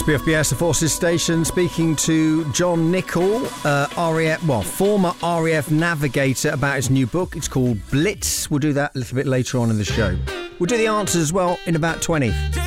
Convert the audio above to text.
BFBS, the Forces Station, speaking to John Nichol, former RAF navigator, about his new book. It's called Blitz. We'll do that a little bit later on in the show. We'll do the answers as well in about 20.